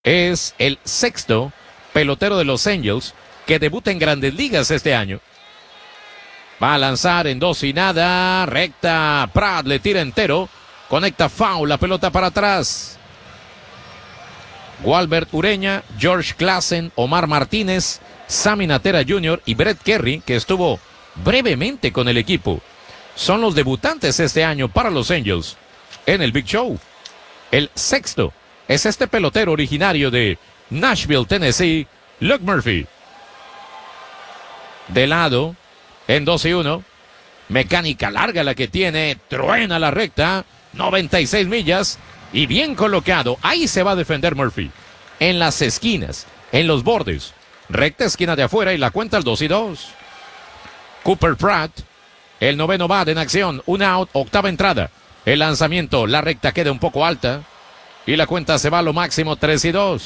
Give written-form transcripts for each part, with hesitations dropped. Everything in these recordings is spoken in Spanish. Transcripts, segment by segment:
Es el sexto pelotero de los Angels que debuta en Grandes Ligas este año. Va a lanzar en 2-0, recta, Pratt le tira entero, conecta foul, la pelota para atrás. Walbert Ureña, George Classen, Omar Martínez, Sammy Natera Jr. y Brett Kerry, que estuvo brevemente con el equipo, son los debutantes este año para los Angels en el Big Show. El sexto es este pelotero originario de Nashville, Tennessee, Luke Murphy. De lado, en 2-1, mecánica larga la que tiene, truena la recta, 96 millas y bien colocado. Ahí se va a defender Murphy. En las esquinas, en los bordes, recta esquina de afuera y la cuenta al 2-2. Cooper Pratt, el noveno bat en acción, un out, octava entrada. El lanzamiento, la recta queda un poco alta y la cuenta se va a lo máximo 3-2.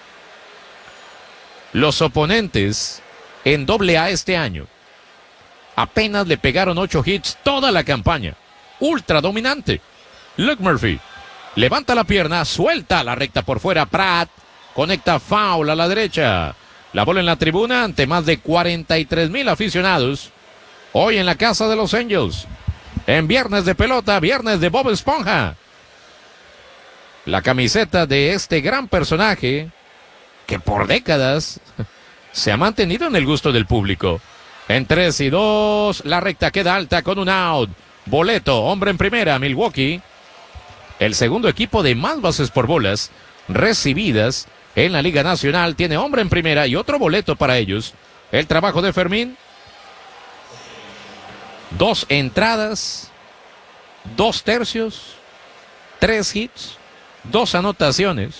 Los oponentes en AA este año apenas le pegaron 8 hits toda la campaña. Ultra dominante. Luke Murphy levanta la pierna, suelta la recta por fuera. Pratt conecta foul a la derecha. La bola en la tribuna ante más de 43,000 aficionados. Hoy en la casa de los Angels. En viernes de pelota, viernes de Bob Esponja. La camiseta de este gran personaje que por décadas se ha mantenido en el gusto del público. En 3-2, la recta queda alta con un out. Boleto, hombre en primera, Milwaukee. El segundo equipo de más bases por bolas recibidas en la Liga Nacional tiene hombre en primera y otro boleto para ellos. El trabajo de Fermín. 2 entradas, 2 tercios, 3 hits, 2 anotaciones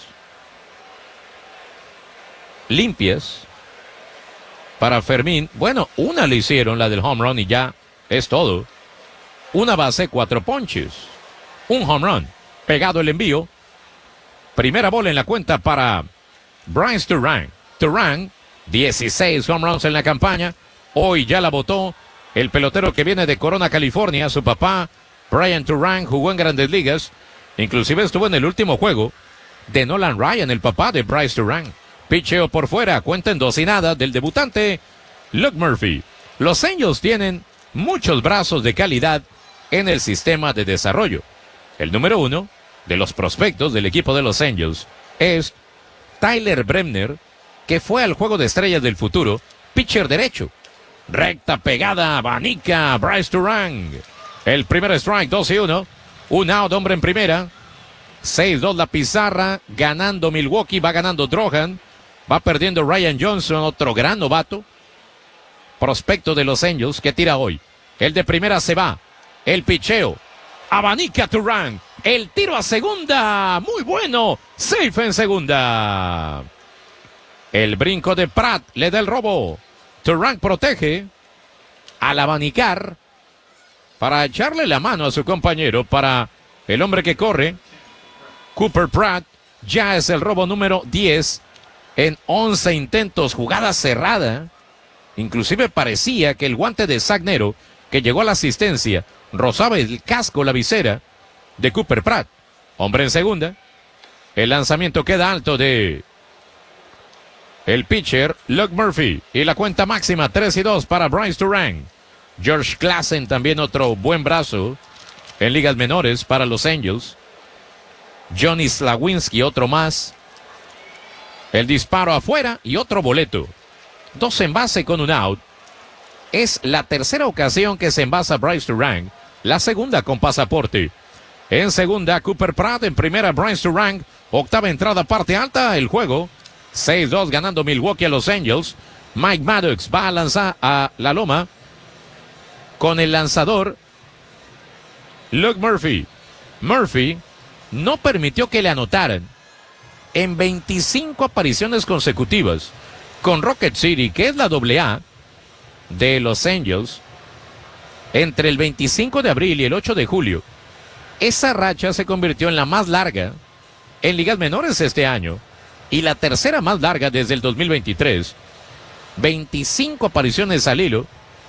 limpias para Fermín. Bueno, una le hicieron, la del home run, y ya es todo. Una base, 4 ponches, un home run, pegado el envío. Primera bola en la cuenta para Bryce Turang. Turang, 16 home runs en la campaña. Hoy ya la botó el pelotero que viene de Corona, California. Su papá, Brian Turang, jugó en Grandes Ligas. Inclusive estuvo en el último juego de Nolan Ryan, el papá de Bryce Turang. Picheo por fuera, cuenta en 2-0 del debutante Luke Murphy. Los Angels tienen muchos brazos de calidad en el sistema de desarrollo. El número 1 de los prospectos del equipo de los Angels es Tyler Bremner, que fue al Juego de Estrellas del Futuro, pitcher derecho. Recta pegada, abanica, Bryce Turang. El primer strike, 2-1. Un out, hombre en primera. 6-2 la pizarra, ganando Milwaukee, va ganando Drohan. Va perdiendo Ryan Johnson, otro gran novato. Prospecto de los Angels que tira hoy. El de primera se va. El picheo. Abanica Turang. El tiro a segunda. Muy bueno. Safe en segunda. El brinco de Pratt le da el robo. Turang protege. Al abanicar. Para echarle la mano a su compañero. Para el hombre que corre. Cooper Pratt. Ya es el robo número 10. En 11 intentos, jugada cerrada. Inclusive parecía que el guante de Zach Nero, que llegó a la asistencia, rozaba el casco, la visera de Cooper Pratt. Hombre en segunda. El lanzamiento queda alto de el pitcher Luke Murphy. Y la cuenta máxima 3-2 para Bryce Turang. George Classen, también otro buen brazo en ligas menores para los Angels. Johnny Slawinski, otro más. El disparo afuera y otro boleto. 2 en base con un out. Es la tercera ocasión que se envasa Bryce Turang. La segunda con pasaporte. En segunda, Cooper Pratt. En primera, Bryce Turang. Octava entrada, parte alta, el juego. 6-2 ganando Milwaukee a los Angels. Mike Maddox va a lanzar a la loma con el lanzador Luke Murphy. Murphy no permitió que le anotaran en 25 apariciones consecutivas con Rocket City, que es la AA de los Angels, entre el 25 de abril y el 8 de julio. Esa racha se convirtió en la más larga en ligas menores este año y la tercera más larga desde el 2023. 25 apariciones al hilo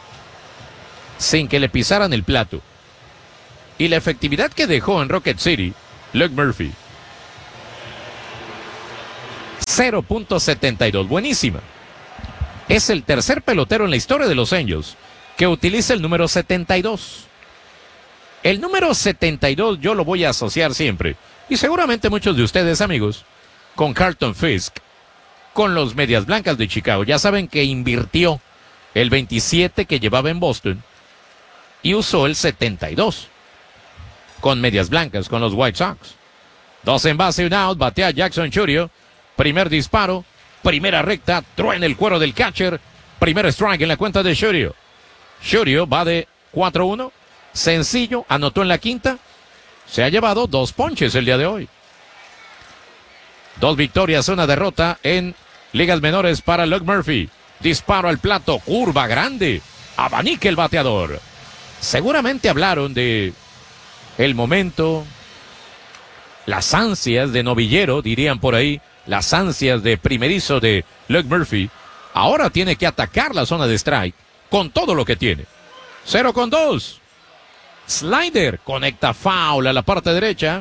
sin que le pisaran el plato. Y la efectividad que dejó en Rocket City Luke Murphy. 0.72. Buenísima. Es el tercer pelotero en la historia de los Angels que utiliza el número 72. El número 72 yo lo voy a asociar siempre, y seguramente muchos de ustedes, amigos, con Carlton Fisk, con los Medias Blancas de Chicago. Ya saben que invirtió el 27 que llevaba en Boston y usó el 72 con Medias Blancas, con los White Sox. 2 en base, 1 out, batea Jackson Chourio. Primer disparo, primera recta, truena el cuero del catcher. Primer strike en la cuenta de Chourio. Chourio va de 4-1. Sencillo, anotó en la quinta. Se ha llevado 2 ponches el día de hoy. 2 victorias, 1 derrota en ligas menores para Luke Murphy. Disparo al plato, curva grande. Abanica el bateador. Seguramente hablaron de el momento, las ansias de novillero, dirían por ahí, las ansias de primerizo de Luke Murphy. Ahora tiene que atacar la zona de strike con todo lo que tiene. 0-2. Slider, conecta foul a la parte derecha.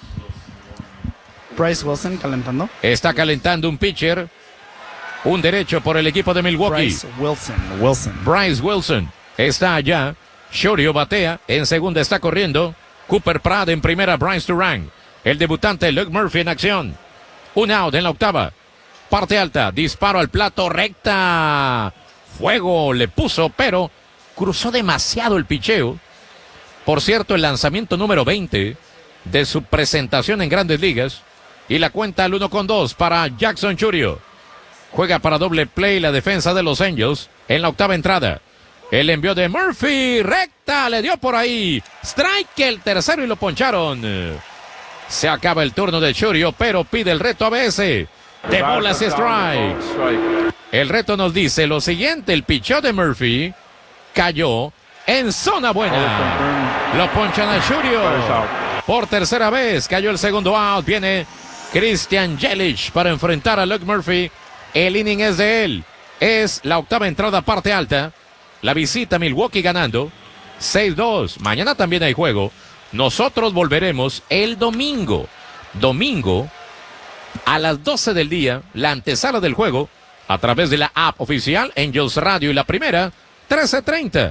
Bryce Wilson calentando. Está calentando un pitcher. Un derecho por el equipo de Milwaukee. Bryce Wilson está allá. Chourio batea. En segunda está corriendo. Cooper Pratt en primera. Bryce Durant. El debutante Luke Murphy en acción. Un out en la octava. Parte alta. Disparo al plato. Recta. Fuego le puso, pero cruzó demasiado el picheo. Por cierto, el lanzamiento número 20 de su presentación en Grandes Ligas. Y la cuenta al 1-2 para Jackson Chourio. Juega para doble play la defensa de los Angels en la octava entrada. El envío de Murphy, recta, le dio por ahí. Strike el tercero y lo poncharon. Se acaba el turno de Chourio, pero pide el reto a ABS. De bolas y strikes. El reto nos dice lo siguiente: el picheo de Murphy cayó en zona buena. Lo ponchan a Chourio. Por tercera vez cayó el segundo out. Viene Christian Yelich para enfrentar a Luke Murphy. El inning es de él. Es la octava entrada, parte alta. La visita Milwaukee ganando 6-2. Mañana también hay juego. Nosotros volveremos el domingo. Domingo a las 12 del día. La antesala del juego a través de la app oficial Angels Radio. Y la primera 13:30.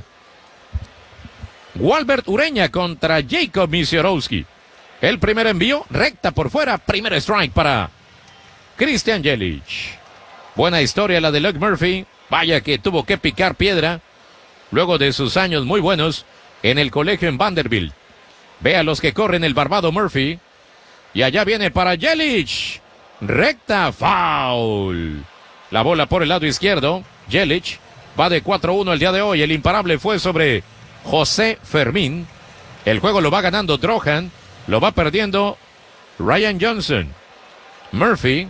Walbert Ureña contra Jacob Misiorowski. El primer envío, recta por fuera. Primer strike para Christian Yelich. Buena historia la de Luke Murphy. Vaya que tuvo que picar piedra luego de sus años muy buenos en el colegio en Vanderbilt. Vea los que corren el barbado Murphy. Y allá viene para Yelich. Recta, foul. La bola por el lado izquierdo. Yelich va de 4-1 el día de hoy. El imparable fue sobre José Fermín. El juego lo va ganando Drohan. Lo va perdiendo Ryan Johnson. Murphy.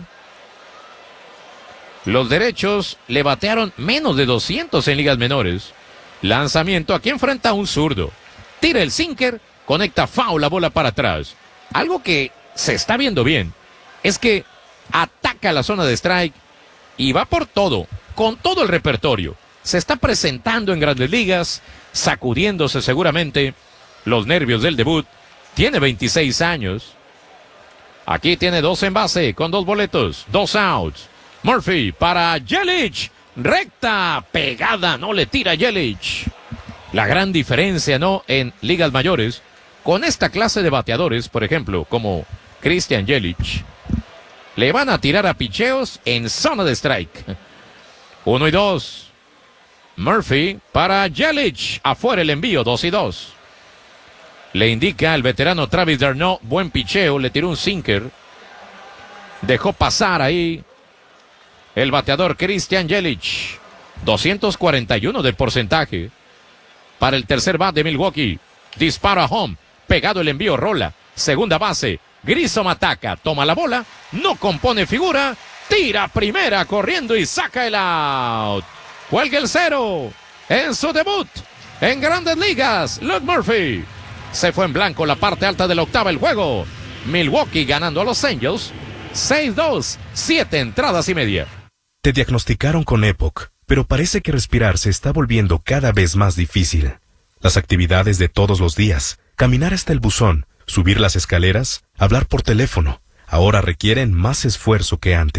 Los derechos le batearon menos de 200 en ligas menores. Lanzamiento, aquí enfrenta a un zurdo. Tira el sinker, conecta foul, la bola para atrás. Algo que se está viendo bien es que ataca la zona de strike y va por todo, con todo el repertorio. Se está presentando en Grandes Ligas, sacudiéndose seguramente los nervios del debut. Tiene 26 años. Aquí tiene 2 en base, con 2 boletos, 2 outs. Murphy para Yelich. Recta, pegada, no le tira Yelich. La gran diferencia, ¿no? En ligas mayores, con esta clase de bateadores, por ejemplo, como Christian Yelich, le van a tirar a picheos en zona de strike. 1-2. Murphy para Yelich. Afuera el envío, 2-2. Le indica el veterano Travis d'Arnaud, buen picheo, le tiró un sinker. Dejó pasar ahí el bateador Christian Yelich. 241 de porcentaje para el tercer bat de Milwaukee. Disparo a home. Pegado el envío, rola. Segunda base. Grissom ataca. Toma la bola. No compone figura. Tira primera corriendo y saca el out. Cuelga el 0 en su debut en Grandes Ligas. Luke Murphy. Se fue en blanco la parte alta de la octava el juego. Milwaukee ganando a los Angels. 6-2. 7 entradas y media. Te diagnosticaron con EPOC, pero parece que respirar se está volviendo cada vez más difícil. Las actividades de todos los días, caminar hasta el buzón, subir las escaleras, hablar por teléfono, ahora requieren más esfuerzo que antes.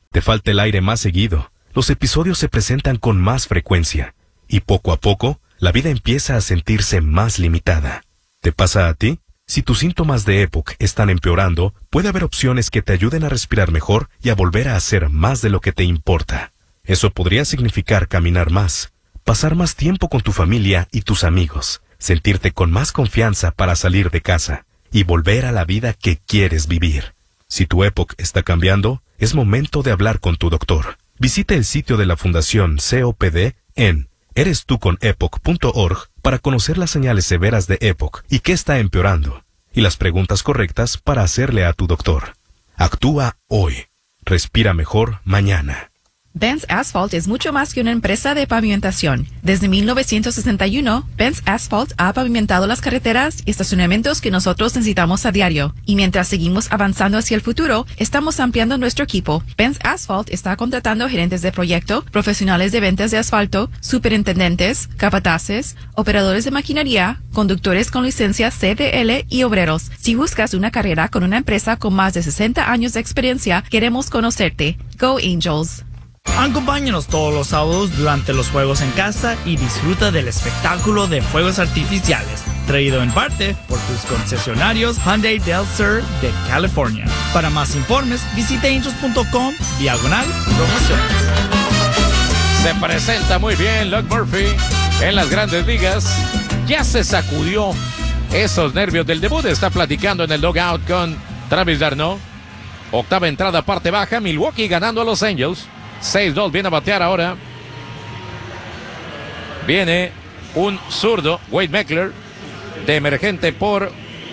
Te falta el aire más seguido, los episodios se presentan con más frecuencia, y poco a poco, la vida empieza a sentirse más limitada. ¿Te pasa a ti? Si tus síntomas de EPOC están empeorando, puede haber opciones que te ayuden a respirar mejor y a volver a hacer más de lo que te importa. Eso podría significar caminar más, pasar más tiempo con tu familia y tus amigos, sentirte con más confianza para salir de casa y volver a la vida que quieres vivir. Si tu EPOC está cambiando, es momento de hablar con tu doctor. Visite el sitio de la Fundación COPD en erestuconepoc.org para conocer las señales severas de EPOC y qué está empeorando, y las preguntas correctas para hacerle a tu doctor. Actúa hoy. Respira mejor mañana. Benz Asphalt es mucho más que una empresa de pavimentación. Desde 1961, Benz Asphalt ha pavimentado las carreteras y estacionamientos que nosotros necesitamos a diario. Y mientras seguimos avanzando hacia el futuro, estamos ampliando nuestro equipo. Benz Asphalt está contratando gerentes de proyecto, profesionales de ventas de asfalto, superintendentes, capataces, operadores de maquinaria, conductores con licencia CDL y obreros. Si buscas una carrera con una empresa con más de 60 años de experiencia, queremos conocerte. Go Angels! Acompáñanos todos los sábados durante los juegos en casa y disfruta del espectáculo de fuegos artificiales, traído en parte por tus concesionarios Hyundai Del Sur de California. Para más informes, visita angels.com/promociones. Se presenta muy bien Luke Murphy en las grandes ligas. Ya se sacudió esos nervios del debut. Está platicando en el dugout con Travis d'Arnaud. Octava entrada, parte baja. Milwaukee ganando a los Angels. 6-2, viene a batear ahora. Viene un zurdo, Wade Meckler, de emergente por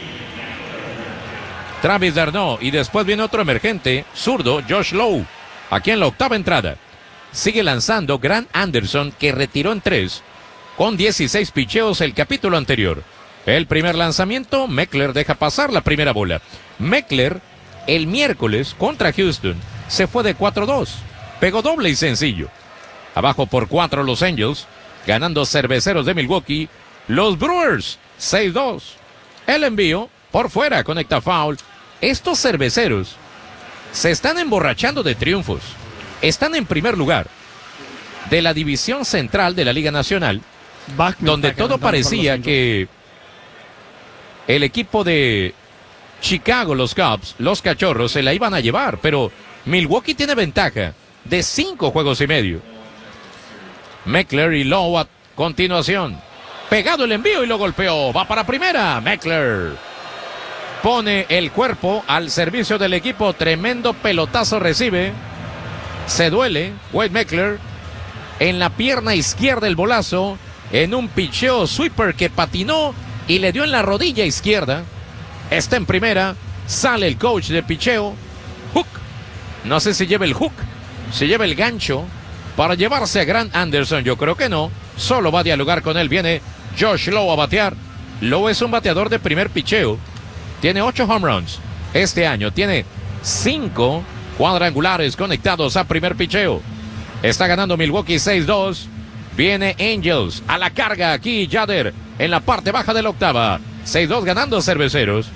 Travis d'Arnaud. Y después viene otro emergente, zurdo, Josh Lowe, aquí en la octava entrada. Sigue lanzando Grant Anderson, que retiró en 3, con 16 picheos el capítulo anterior. El primer lanzamiento, Meckler deja pasar la primera bola. Meckler, el miércoles contra Houston, se fue de 4-2. Pegó doble y sencillo. Abajo por 4 los Angels, ganando Cerveceros de Milwaukee. Los Brewers, 6-2. El envío, por fuera, conecta foul. Estos Cerveceros se están emborrachando de triunfos. Están en primer lugar de la división central de la Liga Nacional, donde todo parecía que el equipo de Chicago, los Cubs, los Cachorros, se la iban a llevar, pero Milwaukee tiene ventaja de 5 juegos y medio. Meckler y Lowe a continuación. Pegado el envío y lo golpeó. Va para primera. Meckler pone el cuerpo al servicio del equipo. Tremendo pelotazo recibe. Se duele Wade Meckler en la pierna izquierda el bolazo. En un picheo sweeper que patinó y le dio en la rodilla izquierda. Está en primera. Sale el coach de picheo. Hook. No sé si lleva el hook. Se lleva el gancho para llevarse a Grant Anderson. Yo creo que no. Solo va a dialogar con él. Viene Josh Lowe a batear. Lowe es un bateador de primer picheo. Tiene 8 home runs este año. Tiene 5 cuadrangulares conectados a primer picheo. Está ganando Milwaukee 6-2. Viene Angels a la carga aquí. Yader en la parte baja de la octava. 6-2 ganando Cerveceros.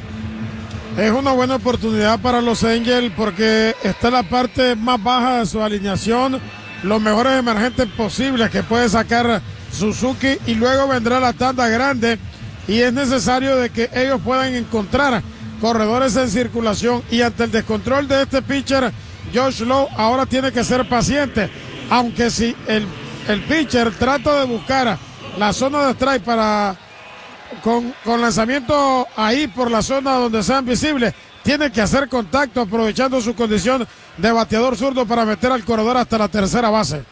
Es una buena oportunidad para los Angels porque está en la parte más baja de su alineación, los mejores emergentes posibles que puede sacar Suzuki, y luego vendrá la tanda grande y es necesario de que ellos puedan encontrar corredores en circulación, y ante el descontrol de este pitcher Josh Lowe ahora tiene que ser paciente, aunque si el pitcher trata de buscar la zona de strike para con lanzamiento ahí por la zona donde sean visibles, tiene que hacer contacto aprovechando su condición de bateador zurdo para meter al corredor hasta la tercera base.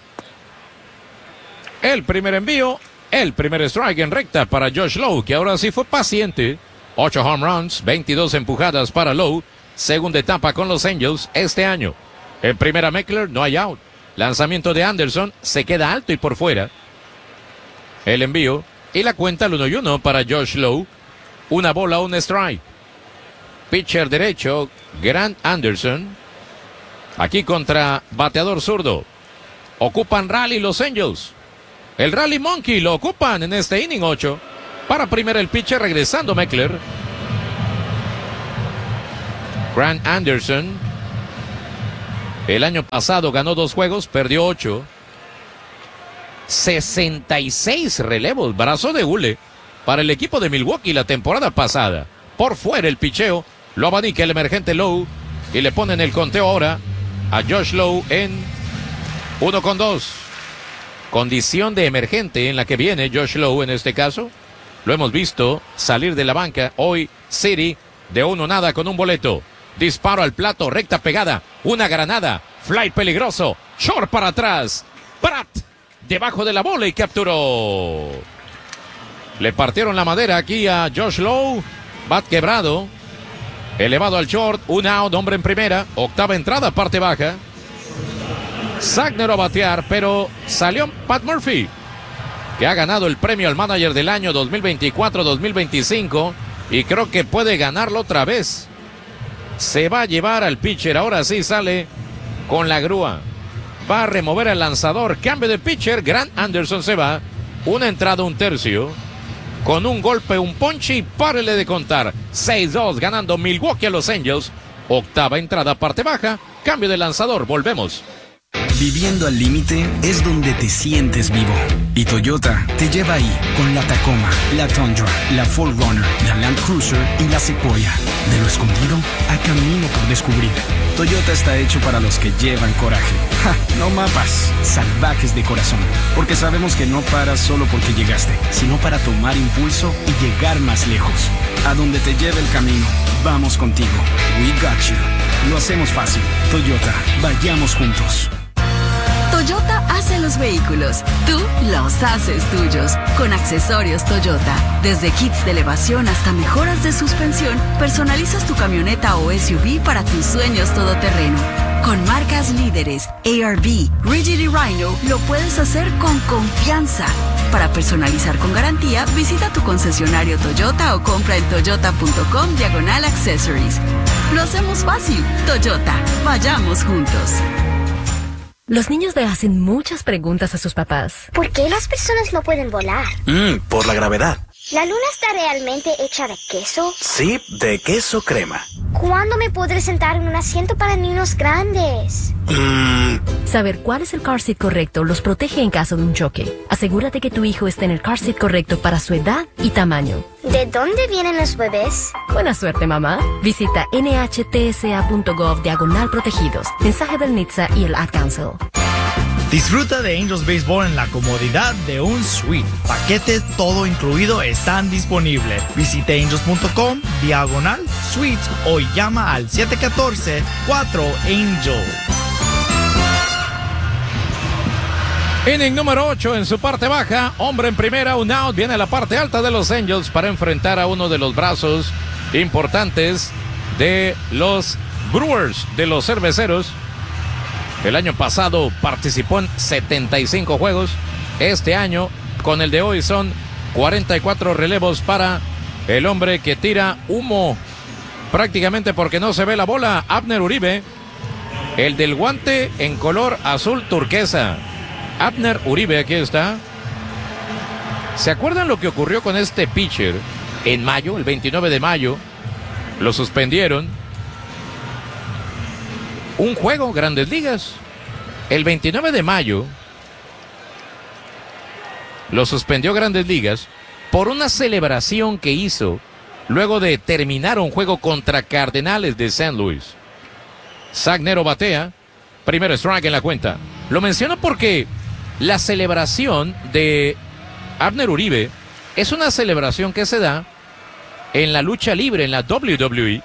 El primer envío, el primer strike en recta para Josh Lowe, que ahora sí fue paciente. 8 home runs, 22 empujadas para Lowe. Segunda etapa con los Angels este año. En primera Meckler, no hay out. Lanzamiento de Anderson, se queda alto y por fuera. El envío y la cuenta al 1-1 para Josh Lowe. Una bola, un strike. Pitcher derecho, Grant Anderson. Aquí contra bateador zurdo. Ocupan rally los Angels. El rally monkey lo ocupan en este inning 8. Para primera el pitcher regresando Meckler. Grant Anderson El año pasado ganó 2 juegos, perdió 8. 66 relevos, brazo de hule para el equipo de Milwaukee la temporada pasada. Por fuera el picheo, lo abanica el emergente Lowe y le ponen el conteo ahora a Josh Lowe en 1-2. Condición de emergente en la que viene Josh Lowe en este caso. Lo hemos visto salir de la banca hoy. City de 1-0 con un boleto. Disparo al plato, recta pegada, una granada, fly peligroso, short para atrás. Pratt debajo de la bola y capturó. Le partieron la madera aquí a Josh Lowe. Bat quebrado. Elevado al short, un out, hombre en primera. Octava entrada, parte baja. Sagner a batear, pero salió Pat Murphy, que ha ganado el premio al manager del año 2024-2025 y creo que puede ganarlo otra vez. Se va a llevar al pitcher, ahora sí sale con la grúa. Va a remover al lanzador, cambio de pitcher, Grant Anderson se va. Una entrada, un tercio. Con un golpe, un ponche y párele de contar. 6-2 ganando Milwaukee a Los Angels. Octava entrada, parte baja, cambio de lanzador, volvemos. Viviendo al límite es donde te sientes vivo. Y Toyota te lleva ahí con la Tacoma, la Tundra, la 4Runner, la Land Cruiser y la Sequoia. De lo escondido a camino por descubrir. Toyota está hecho para los que llevan coraje. ¡Ja! No mapas, salvajes de corazón. Porque sabemos que no paras solo porque llegaste, sino para tomar impulso y llegar más lejos. A donde te lleve el camino, vamos contigo. We got you. Lo hacemos fácil. Toyota, vayamos juntos. Toyota hace los vehículos, tú los haces tuyos. Con accesorios Toyota, desde kits de elevación hasta mejoras de suspensión, personalizas tu camioneta o SUV para tus sueños todoterreno. Con marcas líderes, ARB, Rigid y Rhino, lo puedes hacer con confianza. Para personalizar con garantía, visita tu concesionario Toyota o compra en toyota.com/accessories. Lo hacemos fácil. Toyota, vayamos juntos. Los niños le hacen muchas preguntas a sus papás. ¿Por qué las personas no pueden volar? Por la gravedad. ¿La luna está realmente hecha de queso? Sí, de queso crema. ¿Cuándo me podré sentar en un asiento para niños grandes? Saber cuál es el car seat correcto los protege en caso de un choque. Asegúrate que tu hijo esté en el car seat correcto para su edad y tamaño. ¿De dónde vienen los bebés? Buena suerte, mamá. Visita nhtsa.gov/protegidos. Mensaje del NHTSA y el Ad Council. Disfruta de Angels Baseball en la comodidad de un suite. Paquetes todo incluido están disponibles. Visite angels.com/suites o llama al 714-4ANGEL. Inning número 8 en su parte baja. Hombre en primera, un out. Viene a la parte alta de los Angels para enfrentar a uno de los brazos importantes de los Brewers, de los Cerveceros. El año pasado participó en 75 juegos. Este año, con el de hoy, son 44 relevos para el hombre que tira humo prácticamente porque no se ve la bola. Abner Uribe, el del guante en color azul turquesa. Abner Uribe, aquí está. ¿Se acuerdan lo que ocurrió con este pitcher en mayo, el 29 de mayo? Lo suspendieron. Un juego, Grandes Ligas. El 29 de mayo lo suspendió Grandes Ligas por una celebración que hizo luego de terminar un juego contra Cardenales de San Luis. Sagnero batea. Primer strike en la cuenta. Lo menciono porque la celebración de Abner Uribe es una celebración que se da en la lucha libre, en la WWE.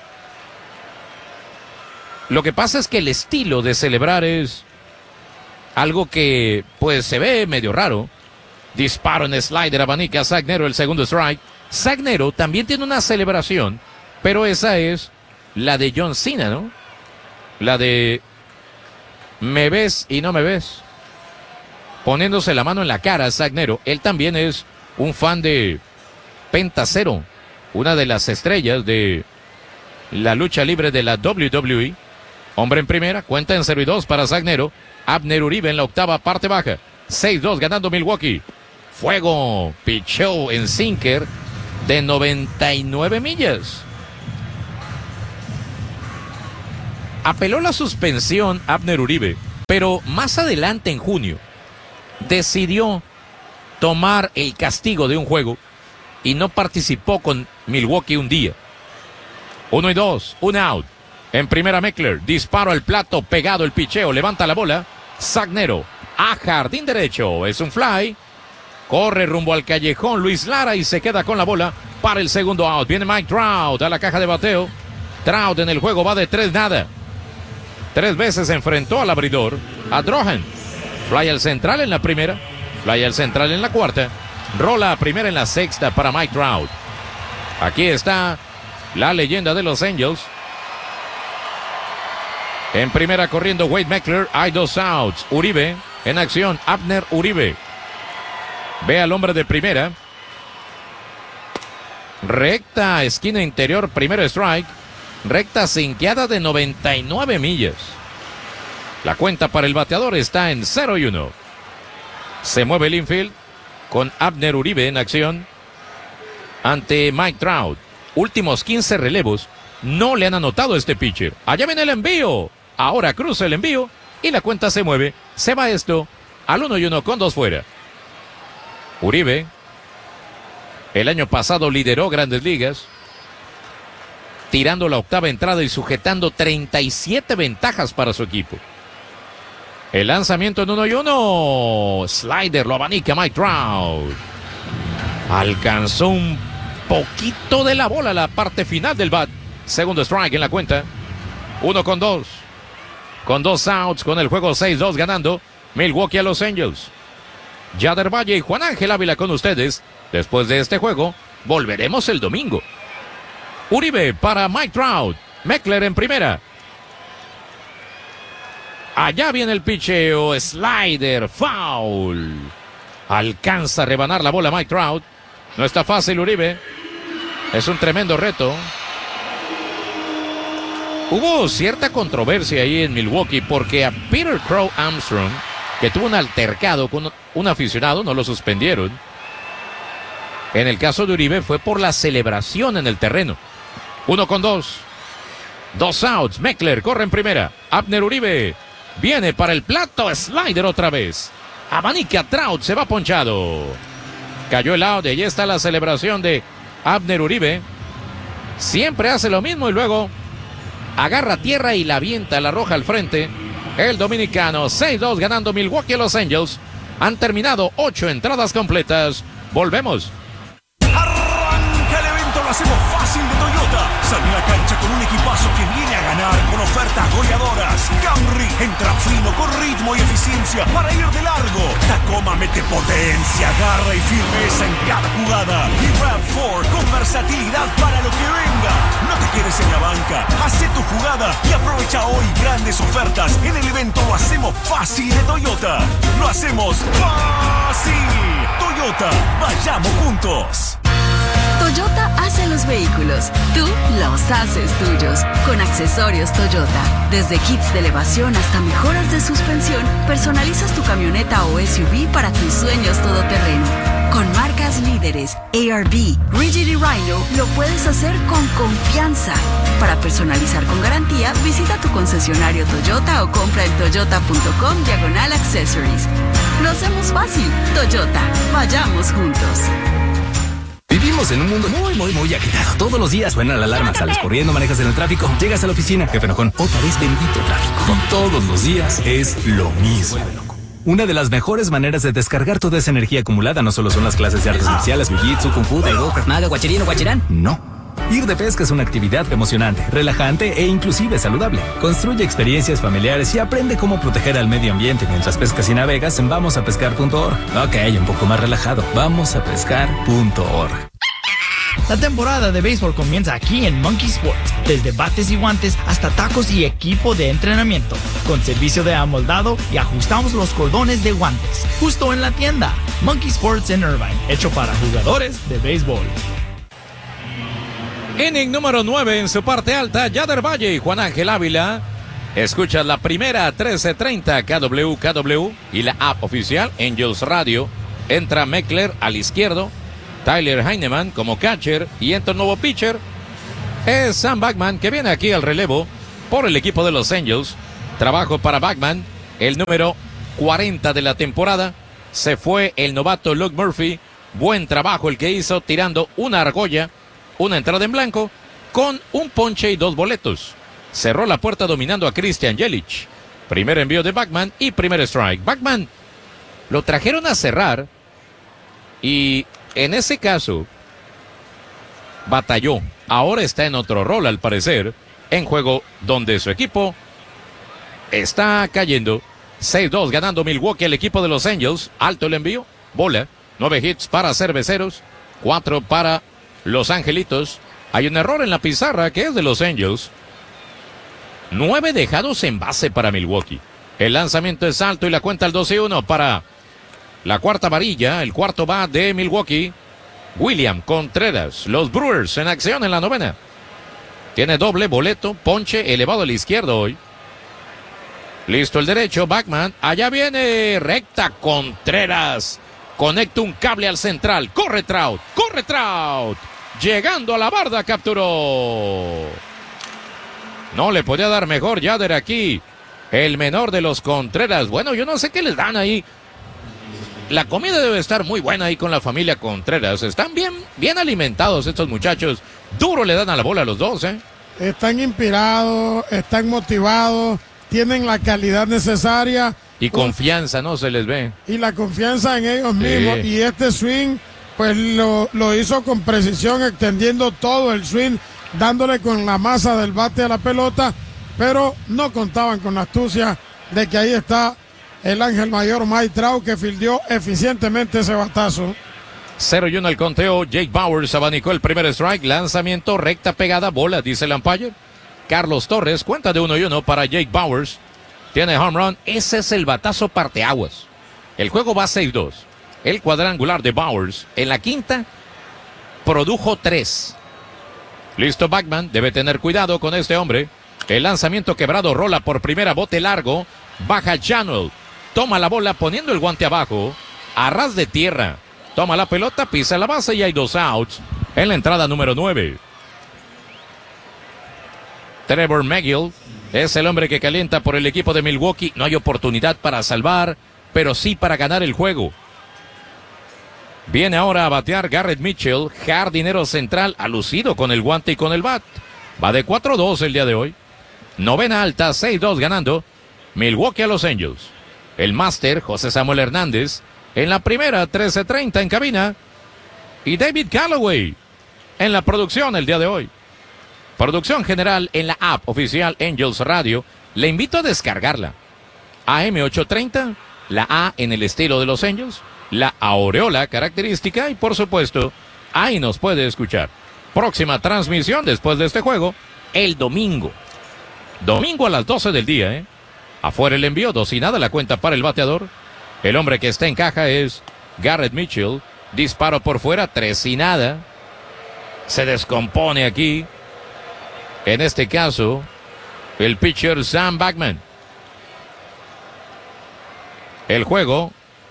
Lo que pasa es que el estilo de celebrar es algo que pues se ve medio raro. Disparo en slider, abanica a Sagnero, el segundo strike. Sagnero también tiene una celebración, pero esa es la de John Cena, ¿no? La de me ves y no me ves. Poniéndose la mano en la cara a Sagnero. Él también es un fan de Penta Cero, una de las estrellas de la lucha libre de la WWE. Hombre en primera, cuenta en 0-2 para Sagnero. Abner Uribe en la octava, parte baja. 6-2 ganando Milwaukee. Fuego, pichó en sinker de 99 millas. Apeló la suspensión Abner Uribe, pero más adelante en junio decidió tomar el castigo de un juego y no participó con Milwaukee un día. 1-2, un out. En primera Meckler, disparo al plato, pegado el picheo, levanta la bola. Zagnero, a jardín derecho, es un fly. Corre rumbo al callejón Luis Lara y se queda con la bola para el segundo out. Viene Mike Trout a la caja de bateo. Trout en el juego va de 3-0. 3 veces enfrentó al abridor, a Drohan. Fly al central en la primera, fly al central en la cuarta. Rola a primera en la sexta para Mike Trout. Aquí está la leyenda de los Angels. En primera corriendo Wade Meckler, hay 2 outs. Uribe en acción, Abner Uribe. Ve al hombre de primera. Recta, esquina interior, primero strike. Recta sinqueada de 99 millas. La cuenta para el bateador está en 0-1. Se mueve el infield con Abner Uribe en acción ante Mike Trout. Últimos 15 relevos. No le han anotado a este pitcher. Allá viene el envío. Ahora cruza el envío y la cuenta se mueve. Se va esto al 1-1 con 2 fuera. Uribe el año pasado lideró Grandes Ligas, tirando la octava entrada y sujetando 37 ventajas para su equipo. El lanzamiento en 1-1. Slider, lo abanica Mike Trout. Alcanzó un poquito de la bola la parte final del bat. Segundo strike en la cuenta. 1-2. Con 2 outs, con el juego 6-2 ganando Milwaukee a Los Angels. Yader Valle y Juan Ángel Ávila con ustedes. Después de este juego, volveremos el domingo. Uribe para Mike Trout. Meckler en primera. Allá viene el picheo. Slider, foul. Alcanza a rebanar la bola Mike Trout. No está fácil Uribe. Es un tremendo reto. Hubo cierta controversia ahí en Milwaukee porque a Peter Crow Armstrong, que tuvo un altercado con un aficionado, no lo suspendieron. En el caso de Uribe fue por la celebración en el terreno. 1-2. 2 outs. Meckler corre en primera. Abner Uribe viene para el plato. Slider otra vez. Abanica Trout, se va ponchado. Cayó el out y ahí está la celebración de Abner Uribe. Siempre hace lo mismo y luego agarra tierra y la avienta, la arroja al frente. El dominicano, 6-2 ganando Milwaukee a Los Angels. Han terminado 8 entradas completas. Volvemos. Arranca el evento, lo hacemos fácil de Toyota. Sale a la cancha con un equipazo que viene a ganar con ofertas goleadoras. Camry entra fino con ritmo y eficiencia para ir de largo. Tacoma mete potencia, garra y firmeza en cada jugada. Y RAV4 con versatilidad para lo que venga. No te quedes en la banca, hace tu jugada y aprovecha hoy grandes ofertas en el evento Lo hacemos fácil de Toyota. Lo hacemos fácil. Toyota, vayamos juntos. Toyota hace los vehículos, tú los haces tuyos. Con accesorios Toyota, desde kits de elevación hasta mejoras de suspensión, personalizas tu camioneta o SUV para tus sueños todoterreno. Con marcas líderes, ARB, Rigid y Rhino, lo puedes hacer con confianza. Para personalizar con garantía, visita tu concesionario Toyota o compra en toyota.com/accessories. Lo hacemos fácil. Toyota, vayamos juntos. Vivimos en un mundo muy agitado. Todos los días suena la alarma, sales corriendo, manejas en el tráfico, llegas a la oficina, jefe enojón, otra vez bendito tráfico. Y todos los días es lo mismo. Una de las mejores maneras de descargar toda esa energía acumulada no solo son las clases de artes marciales, jiu-jitsu, kung fu, taekwondo, krav maga, guachirino, guachirán. No. Ir de pesca es una actividad emocionante, relajante e inclusive saludable. Construye experiencias familiares y aprende cómo proteger al medio ambiente mientras pescas y navegas en vamosapescar.org. Ok, un poco más relajado. Vamosapescar.org. La temporada de béisbol comienza aquí en Monkey Sports. Desde bates y guantes hasta tacos y equipo de entrenamiento. Con servicio de amoldado y ajustamos los cordones de guantes. Justo en la tienda. Monkey Sports en Irvine. Hecho para jugadores de béisbol. Inning número 9 en su parte alta. Yader Valle y Juan Ángel Ávila. Escuchas la primera 13:30 KWKW y la app oficial Angels Radio. Entra Meckler al izquierdo. Tyler Heineman como catcher y entra un nuevo pitcher. Es Sam Bachman que viene aquí al relevo por el equipo de los Angels. Trabajo para Bachman, el número 40 de la temporada. Se fue el novato Luke Murphy. Buen trabajo el que hizo, tirando una argolla, una entrada en blanco, con un ponche y 2 boletos. Cerró la puerta dominando a Christian Yelich. Primer envío de Bachman y primer strike. Bachman lo trajeron a cerrar y en ese caso batalló. Ahora está en otro rol al parecer, en juego donde su equipo está cayendo. 6-2 ganando Milwaukee, el equipo de los Angels. Alto el envío, bola. 9 hits para Cerveceros, 4 para los Angelitos. Hay un error en la pizarra que es de los Angels. 9 dejados en base para Milwaukee. El lanzamiento es alto y la cuenta al 2-1 para la cuarta varilla. El cuarto va de Milwaukee. William Contreras. Los Brewers en acción en la novena. Tiene doble boleto, ponche elevado a la izquierda hoy. Listo el derecho, Bachman. Allá viene recta Contreras. Conecta un cable al central. Corre Trout. Corre Trout. Llegando a la barda, capturó. No le podía dar mejor Yader aquí. El menor de los Contreras. Bueno, yo no sé qué les dan ahí. La comida debe estar muy buena ahí con la familia Contreras. Están bien alimentados estos muchachos. Duro le dan a la bola a los dos, ¿eh? Están inspirados, están motivados, tienen la calidad necesaria. Y confianza, ¿no? Se les ve. Y la confianza en ellos mismos. Y este swing, pues lo hizo con precisión, extendiendo todo el swing, dándole con la masa del bate a la pelota, pero no contaban con la astucia de que ahí está el ángel mayor Mike Trout, que fildeó eficientemente ese batazo. 0-1 al conteo. Jake Bauers abanicó el primer strike. Lanzamiento, recta pegada, bola, dice el umpire. Carlos Torres, cuenta de 1-1 para Jake Bauers. Tiene home run. Ese es el batazo parteaguas. El juego va 6-2. El cuadrangular de Bauers en la quinta produjo 3. Listo Bachman, debe tener cuidado con este hombre. El lanzamiento quebrado, rola por primera, bote largo. Baja Channel. Toma la bola poniendo el guante abajo. A ras de tierra. Toma la pelota, pisa la base y hay 2 outs en la entrada número 9. Trevor Megill es el hombre que calienta por el equipo de Milwaukee. No hay oportunidad para salvar, pero sí para ganar el juego. Viene ahora a batear Garrett Mitchell, jardinero central, alucido con el guante y con el bat. Va de 4-2 el día de hoy. Novena alta, 6-2 ganando Milwaukee a los Angels. El máster, José Samuel Hernández, en la primera, 13:30 en cabina. Y David Callaway en la producción el día de hoy. Producción general en la app oficial Angels Radio. Le invito a descargarla. AM830, la A en el estilo de los Angels, la aureola característica y por supuesto, ahí nos puede escuchar. Próxima transmisión después de este juego, el domingo. Domingo a las 12 del día, ¿eh? Afuera el envío, 2-0 la cuenta para el bateador. El hombre que está en caja es Garrett Mitchell. Disparo por fuera, 3-0. Se descompone aquí. En este caso, el pitcher Sam Bachman. El juego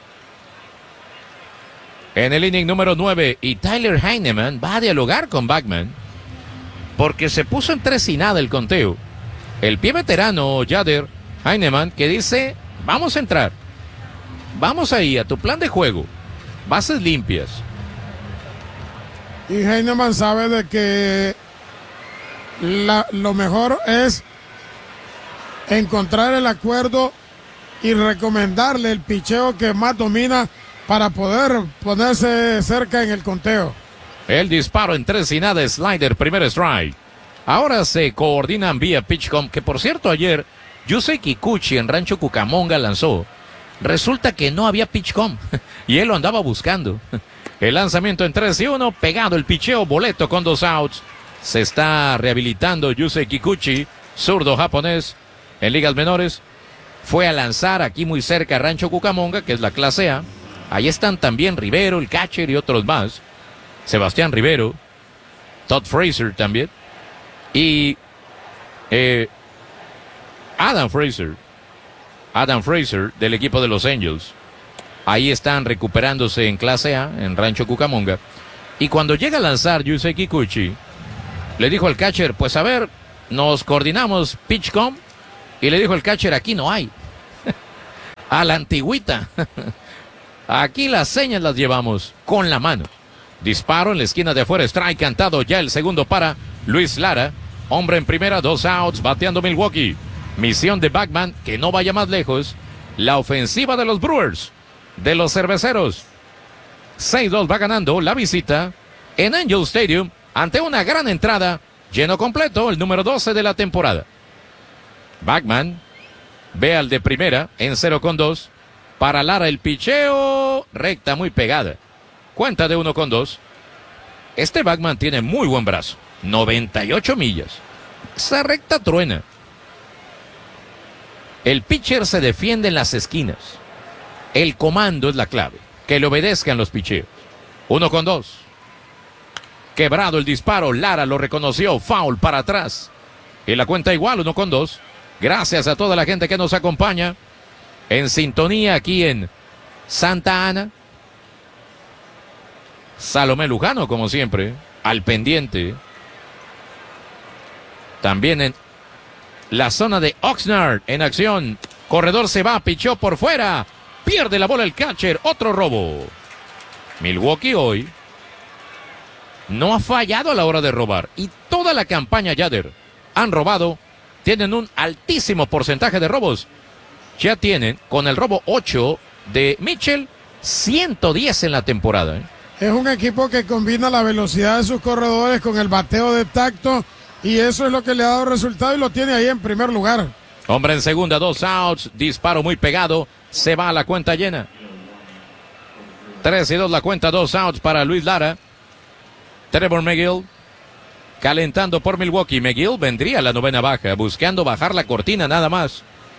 en el inning número 9. Y Tyler Heineman va a dialogar con Bachman porque se puso en 3-0 el conteo. El pie veterano Yader Heineman, que dice, vamos a entrar. Vamos ahí a tu plan de juego. Bases limpias. Y Heineman sabe de que lo mejor es encontrar el acuerdo y recomendarle el picheo que más domina para poder ponerse cerca en el conteo. El disparo en 3-0, slider, primer strike. Ahora se coordinan vía PitchCom, que por cierto ayer Yusei Kikuchi en Rancho Cucamonga lanzó. Resulta que no había PitchCom y él lo andaba buscando. El lanzamiento en 3-1, pegado el picheo, boleto con 2 outs. Se está rehabilitando Yusei Kikuchi, zurdo japonés en ligas menores. Fue a lanzar aquí muy cerca a Rancho Cucamonga, que es la clase A. Ahí están también Rivero, el catcher y otros más. Sebastián Rivero, Todd Frazier también. Y Adam Frazier del equipo de los Angels. Ahí están recuperándose en clase A, en Rancho Cucamonga. Y cuando llega a lanzar Yusei Kikuchi, le dijo al catcher, pues a ver, nos coordinamos pitchcom y le dijo el catcher, aquí no hay. A la antigüita. Aquí las señas las llevamos con la mano. Disparo en la esquina de afuera, strike cantado, ya el segundo para Luis Lara. Hombre en primera, 2 outs, bateando Milwaukee. Misión de Bachman, que no vaya más lejos. La ofensiva de los Brewers, de los cerveceros. 6-2 va ganando la visita en Angel Stadium ante una gran entrada, lleno completo, el número 12 de la temporada. Bachman ve al de primera en 0-2. Para Lara el picheo, recta muy pegada. Cuenta de 1-2. Este Bachman tiene muy buen brazo, 98 millas. Esa recta truena. El pitcher se defiende en las esquinas. El comando es la clave, que le obedezcan los picheos. 1-2. Quebrado el disparo, Lara lo reconoció, foul para atrás. Y la cuenta igual, 1-2. Gracias a toda la gente que nos acompaña en sintonía aquí en Santa Ana. Salomé Lujano, como siempre, al pendiente. También en la zona de Oxnard, en acción. Corredor se va, pichó por fuera. Pierde la bola el catcher, otro robo. Milwaukee hoy no ha fallado a la hora de robar. Y toda la campaña Yader han robado. Tienen un altísimo porcentaje de robos. Ya tienen, con el robo 8 de Mitchell, 110 en la temporada. Es un equipo que combina la velocidad de sus corredores con el bateo de tacto, y eso es lo que le ha dado resultado y lo tiene ahí en primer lugar. Hombre en segunda, 2 outs, disparo muy pegado, se va a la cuenta llena. 3-2 la cuenta, 2 outs para Luis Lara. Trevor McGill calentando por Milwaukee. McGill vendría a la novena baja, buscando bajar la cortina nada más.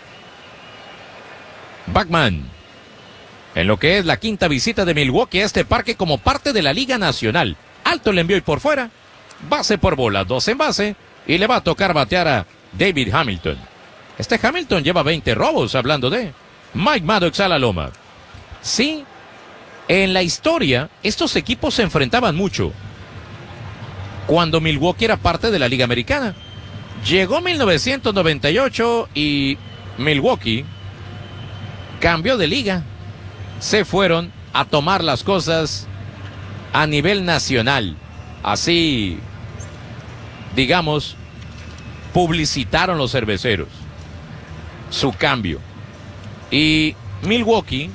Bachman, en lo que es la quinta visita de Milwaukee a este parque como parte de la Liga Nacional. Alto el envío y por fuera, base por bola, 2 en base, y le va a tocar batear a David Hamilton. Este Hamilton lleva 20 robos, hablando de Mike Maddox a la loma. Sí, en la historia, estos equipos se enfrentaban mucho cuando Milwaukee era parte de la Liga Americana. Llegó 1998 y Milwaukee cambió de liga. Se fueron a tomar las cosas a nivel nacional. Así, digamos, publicitaron los cerveceros su cambio. Y Milwaukee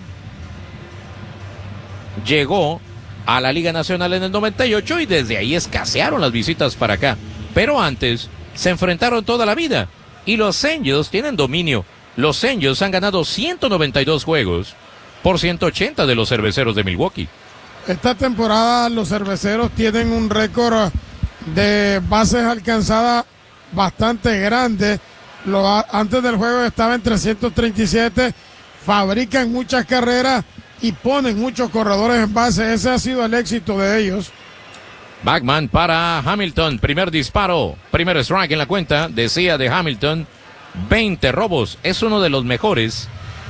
llegó a la Liga Nacional en el 98 y desde ahí escasearon las visitas para acá. Pero antes se enfrentaron toda la vida y los Angels tienen dominio. Los Angels han ganado 192 juegos por 180 de los cerveceros de Milwaukee. Esta temporada los cerveceros tienen un récord de bases alcanzadas bastante grande. Antes del juego estaba en 337, fabrican muchas carreras y ponen muchos corredores en base. Ese ha sido el éxito de ellos. Bachman para Hamilton, primer disparo, primer strike en la cuenta, decía de Hamilton, 20 robos, es uno de los mejores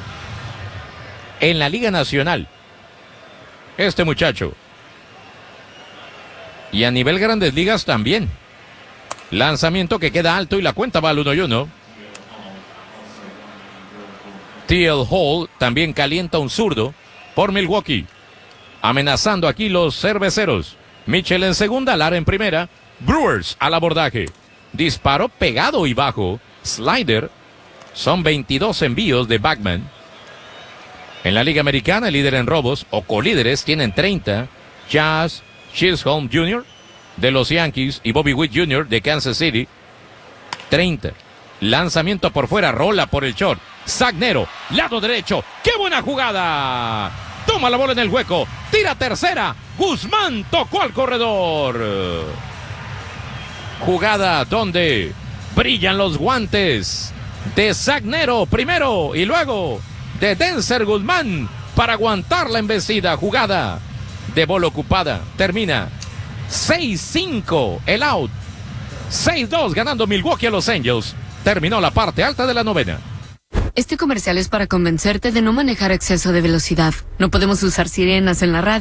en la Liga Nacional, este muchacho. Y a nivel Grandes Ligas también. Lanzamiento que queda alto y la cuenta va al 1-1. T.L. Hall también calienta un zurdo por Milwaukee. Amenazando aquí los cerveceros. Mitchell en segunda, Lara en primera. Brewers al abordaje. Disparo pegado y bajo. Slider. Son 22 envíos de Bachman. En la Liga Americana, el líder en robos o colíderes tienen 30. Jazz Chisholm Jr. de los Yankees y Bobby Witt Jr. de Kansas City. 30. Lanzamiento por fuera, rola por el short. Sagnero, lado derecho. ¡Qué buena jugada! Toma la bola en el hueco. Tira tercera. Guzmán tocó al corredor. Jugada donde brillan los guantes de Sagnero primero y luego de Denzer Guzmán para aguantar la embestida. Jugada de bola ocupada. Termina 6-5 el out. 6-2 ganando Milwaukee a los Angels. Terminó la parte alta de la novena. Este comercial es para convencerte de no manejar a exceso de velocidad. No podemos usar sirenas en la radio. Así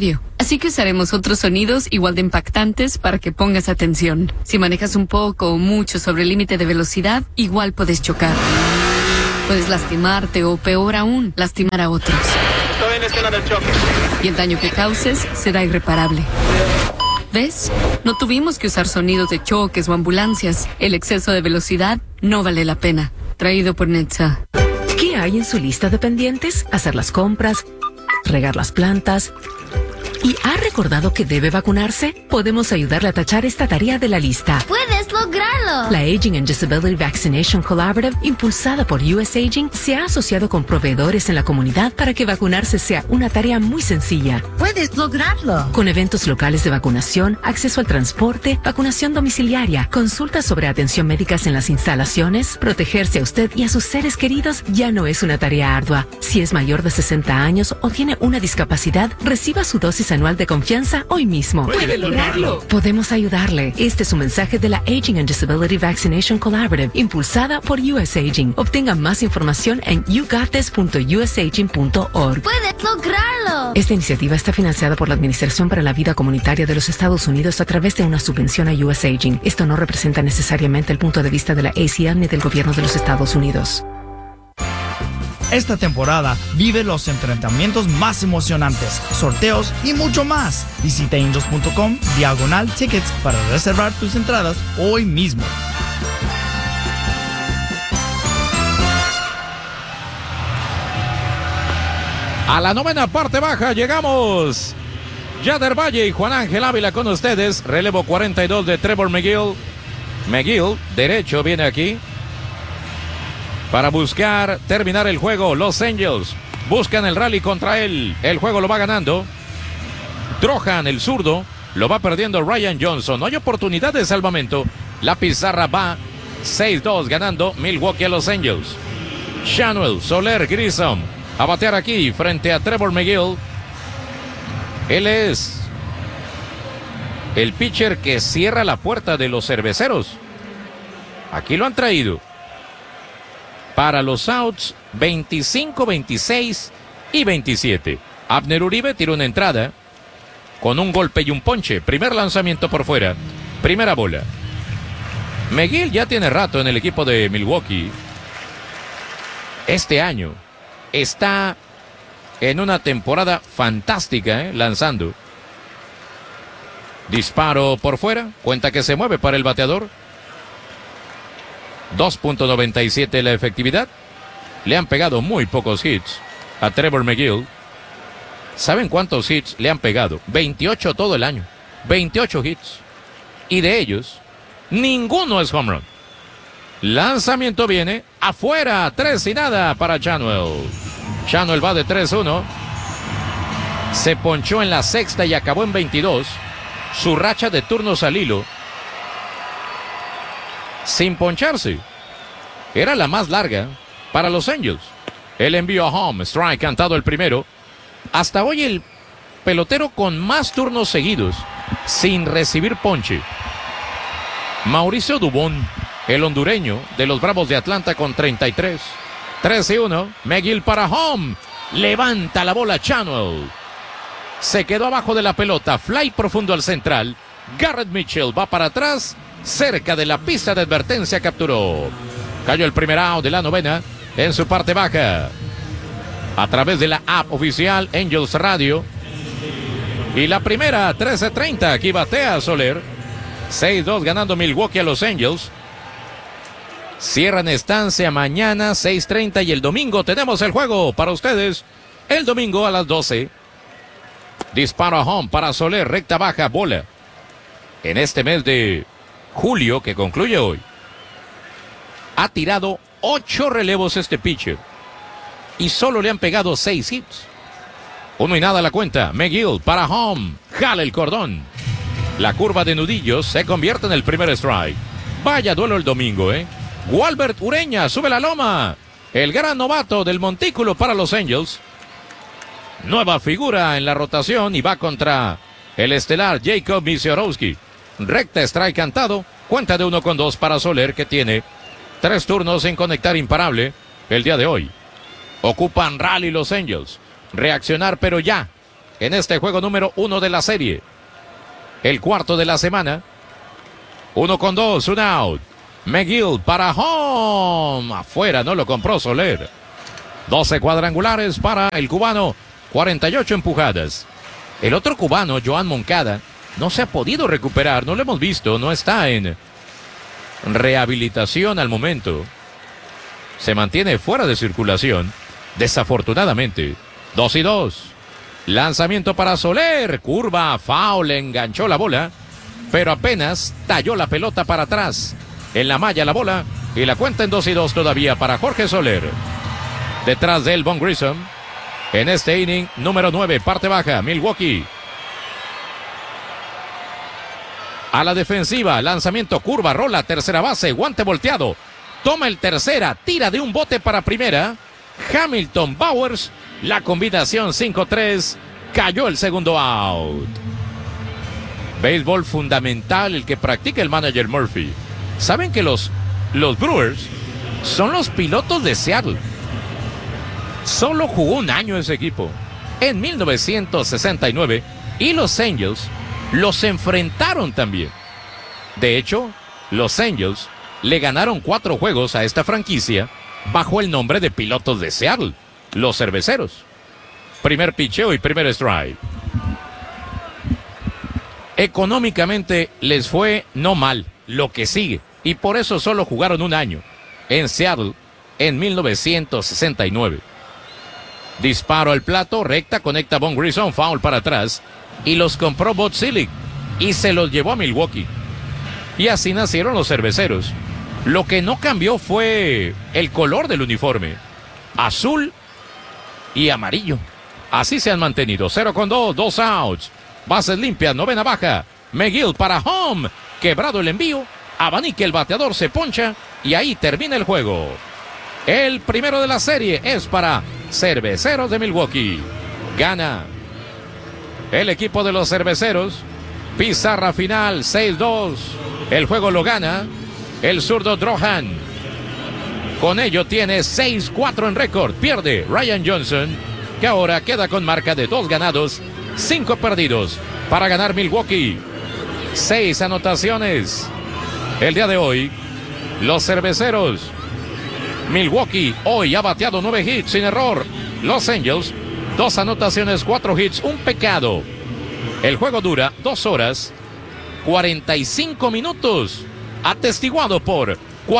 Así que usaremos otros sonidos igual de impactantes para que pongas atención. Si manejas un poco o mucho sobre el límite de velocidad, igual puedes chocar. Puedes lastimarte o, peor aún, lastimar a otros. Estoy en escena del choque. Y el daño que causes será irreparable. ¿Ves? No tuvimos que usar sonidos de choques o ambulancias. El exceso de velocidad no vale la pena. Traído por Netza. ¿Qué hay en su lista de pendientes? Hacer las compras, regar las plantas. ¿Y ha recordado que debe vacunarse? Podemos ayudarle a tachar esta tarea de la lista. ¡Puedes lograrlo! La Aging and Disability Vaccination Collaborative, impulsada por US Aging, se ha asociado con proveedores en la comunidad para que vacunarse sea una tarea muy sencilla. ¡Puedes lograrlo! Con eventos locales de vacunación, acceso al transporte, vacunación domiciliaria, consultas sobre atención médicas en las instalaciones, protegerse a usted y a sus seres queridos ya no es una tarea ardua. Si es mayor de 60 años o tiene una discapacidad, reciba su dosis anual de confianza hoy mismo. ¡Puede lograrlo! Podemos ayudarle. Este es un mensaje de la Aging and Disability Vaccination Collaborative, impulsada por US Aging. Obtenga más información en yougottes.usaging.org. ¡Puedes lograrlo! Esta iniciativa está financiada por la Administración para la Vida Comunitaria de los Estados Unidos a través de una subvención a US Aging. Esto no representa necesariamente el punto de vista de la ACL ni del gobierno de los Estados Unidos. Esta temporada vive los enfrentamientos más emocionantes, sorteos y mucho más. Visita angels.com/tickets para reservar tus entradas hoy mismo. A la novena parte baja llegamos. Yader Valle y Juan Ángel Ávila con ustedes. Relevo 42 de Trevor McGill. McGill, derecho, viene aquí para buscar terminar el juego. Los Angels buscan el rally contra él. El juego lo va ganando Drohan, el zurdo. Lo va perdiendo Ryan Johnson. No hay oportunidad de salvamento. La pizarra va 6-2 ganando Milwaukee a los Angels. Shanuel, Soler, Grissom a batear aquí frente a Trevor McGill. Él es el pitcher que cierra la puerta de los cerveceros. Aquí lo han traído para los outs 25, 26 y 27. Abner Uribe tira una entrada con un golpe y un ponche. Primer lanzamiento por fuera. Primera bola. McGill ya tiene rato en el equipo de Milwaukee. Este año está en una temporada fantástica, lanzando. Disparo por fuera. Cuenta que se mueve para el bateador. 2.97 la efectividad. Le han pegado muy pocos hits a Trevor McGill. ¿Saben cuántos hits le han pegado? 28 todo el año. 28 hits. Y de ellos, ninguno es home run. Lanzamiento viene afuera. 3-0 para Shanuel. Shanuel va de 3-1. Se ponchó en la sexta y acabó en 22. Su racha de turnos al hilo, sin poncharse, era la más larga para los Angels. El envío a home, strike cantado el primero. Hasta hoy el pelotero con más turnos seguidos sin recibir ponche. Mauricio Dubón, el hondureño de los Bravos de Atlanta con 33. 3-1, McGill para home. Levanta la bola Shanuel. Se quedó abajo de la pelota, fly profundo al central. Garrett Mitchell va para atrás, cerca de la pista de advertencia, capturó. Cayó el primer out de la novena en su parte baja. A través de la app oficial Angels Radio. Y la primera, 13-30, aquí batea Soler. 6-2 ganando Milwaukee a los Angels. Cierran estancia mañana, 6:30, y el domingo tenemos el juego para ustedes. El domingo a las 12. Disparo a home para Soler, recta baja, bola. En este mes de julio que concluye hoy, ha tirado 8 relevos este pitcher y solo le han pegado 6 hits. 1-0 a la cuenta. McGill para home, jala el cordón. La curva de nudillos se convierte en el primer strike. Vaya duelo el domingo, Walbert Ureña sube la loma. El gran novato del montículo para los Angels. Nueva figura en la rotación y va contra el estelar Jacob Misiorowski. Recta strike cantado. Cuenta de 1-2 para Soler, que tiene 3 turnos sin conectar imparable el día de hoy. Ocupan rally los Angels. Reaccionar, pero ya. en este juego número 1 de la serie. El cuarto de la semana. 1-2, un out. McGill para home. Afuera, no lo compró Soler. 12 cuadrangulares para el cubano. 48 empujadas. El otro cubano, Joan Moncada, no se ha podido recuperar. No lo hemos visto. No está en rehabilitación al momento. Se mantiene fuera de circulación. Desafortunadamente. 2-2. Lanzamiento para Soler. Curva, foul, enganchó la bola. Pero apenas talló la pelota para atrás. En la malla la bola. Y la cuenta en 2-2 todavía para Jorge Soler. Detrás de él, Von Grissom. En este inning, número 9, parte baja, Milwaukee. A la defensiva, lanzamiento, curva, rola, tercera base, guante volteado. Toma el tercera, tira de un bote para primera. Hamilton Bowers, la combinación 5-3, cayó el segundo out. Béisbol fundamental, el que practica el manager Murphy. Saben que los Brewers son los pilotos de Seattle. Solo jugó un año ese equipo, en 1969, y los Angels los enfrentaron también. De hecho, los Angels le ganaron 4 juegos a esta franquicia bajo el nombre de pilotos de Seattle, los Cerveceros. Primer picheo y primer strike. Económicamente les fue no mal, lo que sigue, y por eso solo jugaron un año en Seattle en 1969. Disparo al plato, recta, conecta Von Grissom, foul para atrás, y los compró Bud Selig y se los llevó a Milwaukee. Y así nacieron los Cerveceros. Lo que no cambió fue el color del uniforme, azul y amarillo. Así se han mantenido. 0-2, 2 outs, bases limpias, novena baja. McGill para home, quebrado el envío, abanica el bateador, se poncha y ahí termina el juego. El primero de la serie es para Cerveceros de Milwaukee. Gana el equipo de los Cerveceros. Pizarra final 6-2. El juego lo gana el zurdo Drohan. Con ello tiene 6-4 en récord. Pierde Ryan Johnson, que ahora queda con marca de 2 ganados, 5 perdidos para ganar Milwaukee. 6 anotaciones el día de hoy. Los Cerveceros. Milwaukee hoy ha bateado 9 hits sin error. Los Angels, 2 anotaciones, 4 hits, un pecado. El juego dura 2 horas, 45 minutos. Atestiguado por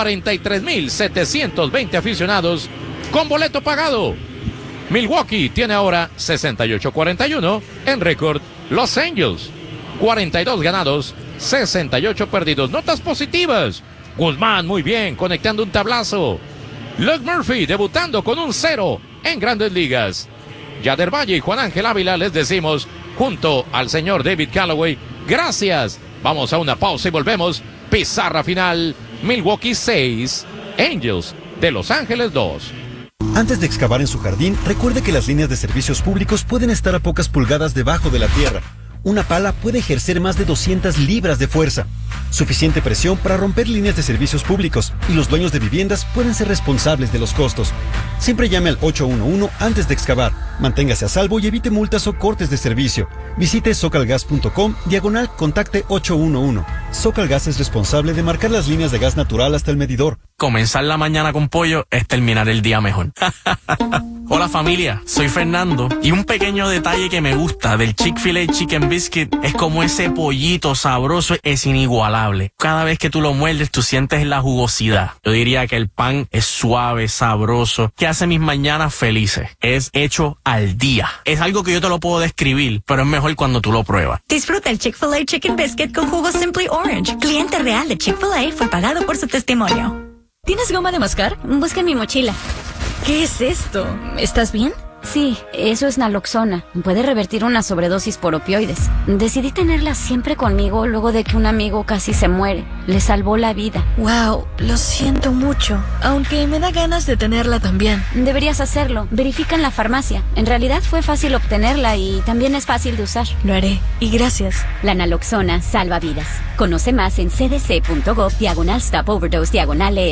43,720 aficionados con boleto pagado. Milwaukee tiene ahora 68-41 en récord. Los Angels, 42 ganados, 68 perdidos. Notas positivas. Guzmán muy bien, conectando un tablazo. Luke Murphy debutando con un 0 en Grandes Ligas. Yader Valle y Juan Ángel Ávila les decimos, junto al señor David Callaway, gracias. Vamos a una pausa y volvemos. Pizarra final, Milwaukee 6, Angels de Los Ángeles 2. Antes de excavar en su jardín, recuerde que las líneas de servicios públicos pueden estar a pocas pulgadas debajo de la tierra. Una pala puede ejercer más de 200 libras de fuerza. Suficiente presión para romper líneas de servicios públicos, y los dueños de viviendas pueden ser responsables de los costos. Siempre llame al 811 antes de excavar. Manténgase a salvo y evite multas o cortes de servicio. Visite socalgas.com/contacte 811. Socalgas es responsable de marcar las líneas de gas natural hasta el medidor. Comenzar la mañana con pollo es terminar el día mejor. Hola familia, soy Fernando y un pequeño detalle que me gusta del Chick-fil-A Chicken Biscuit es como ese pollito sabroso es inigualable. Cada vez que tú lo muerdes tú sientes la jugosidad. Yo diría que el pan es suave, sabroso, que hace mis mañanas felices. Es hecho al día. Es algo que yo te lo puedo describir, pero es mejor cuando tú lo pruebas. Disfruta el Chick-fil-A Chicken Biscuit con jugo Simply Orange. Cliente real de Chick-fil-A fue pagado por su testimonio. ¿Tienes goma de mascar? Busca en mi mochila. ¿Qué es esto? ¿Estás bien? Sí, eso es naloxona. Puede revertir una sobredosis por opioides. Decidí tenerla siempre conmigo luego de que un amigo casi se muere. Le salvó la vida. Wow, lo siento mucho. Aunque me da ganas de tenerla también. Deberías hacerlo. Verifica en la farmacia. En realidad fue fácil obtenerla y también es fácil de usar. Lo haré. Y gracias. La naloxona salva vidas. Conoce más en cdc.gov/stop overdose/ES.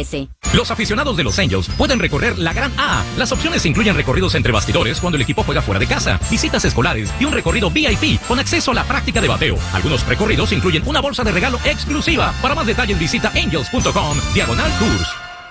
Los aficionados de los Angels pueden recorrer la Gran A. Las opciones incluyen recorridos entre bastidores cuando el equipo juega fuera de casa, visitas escolares y un recorrido VIP con acceso a la práctica de bateo. Algunos recorridos incluyen una bolsa de regalo exclusiva. Para más detalles visita angels.com/tours.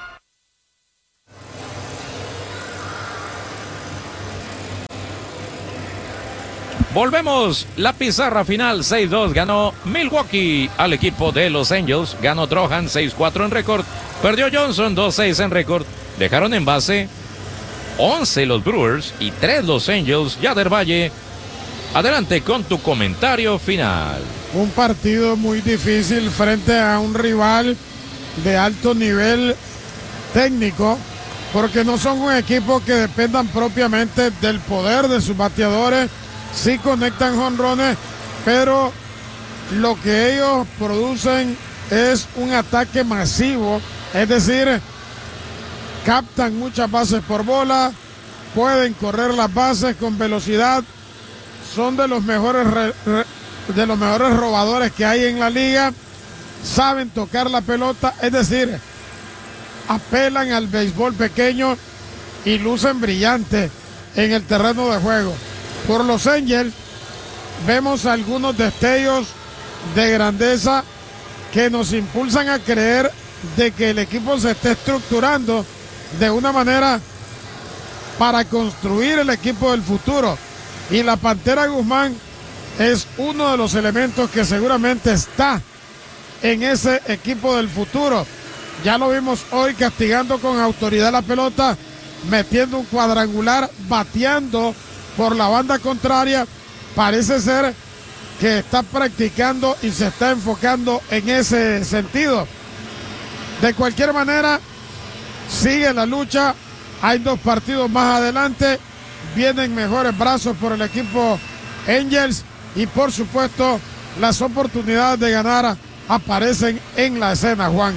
Volvemos. La pizarra final 6-2 ganó Milwaukee al equipo de los Angels. Ganó Drohan 6-4 en récord. Perdió Johnson 2-6 en récord. Dejaron en base 11 los Brewers y 3 los Angels. Yader Valle, adelante con tu comentario final. Un partido muy difícil frente a un rival de alto nivel técnico, porque no son un equipo que dependan propiamente del poder de sus bateadores. Sí conectan jonrones, pero lo que ellos producen es un ataque masivo, es decir, captan muchas bases por bola, pueden correr las bases con velocidad, son de los mejores robadores que hay en la liga, saben tocar la pelota, es decir, apelan al béisbol pequeño y lucen brillantes en el terreno de juego. Por los Angels vemos algunos destellos de grandeza que nos impulsan a creer de que el equipo se esté estructurando de una manera para construir el equipo del futuro. Y la Pantera Guzmán es uno de los elementos que seguramente está en ese equipo del futuro. Ya lo vimos hoy castigando con autoridad la pelota, metiendo un cuadrangular, bateando por la banda contraria. Parece ser que está practicando y se está enfocando en ese sentido. De cualquier manera, sigue la lucha. Hay 2 partidos más adelante. Vienen mejores brazos por el equipo Angels y por supuesto las oportunidades de ganar aparecen en la escena, Juan.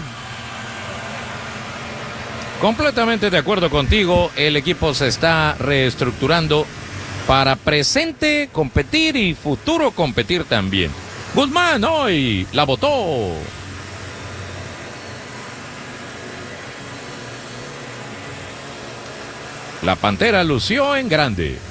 Completamente de acuerdo contigo. El equipo se está reestructurando para presente competir y futuro competir también. Guzmán hoy la botó. La Pantera lució en grande.